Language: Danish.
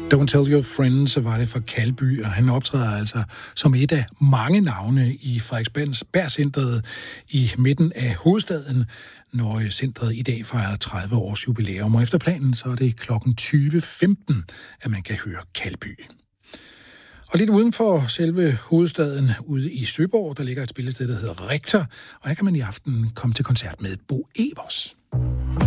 Don't Tell Your Friends var det for Kalby, og han optræder altså som et af mange navne i Frederiksberg-centret i midten af hovedstaden, når centret i dag fejrer 30 års jubilæum. Og efter planen så er det kl. 20.15, at man kan høre Kalby. Og lidt uden for selve hovedstaden, ude i Søborg, der ligger et spillested, der hedder Rektor, og her kan man i aften komme til koncert med Bo Evers.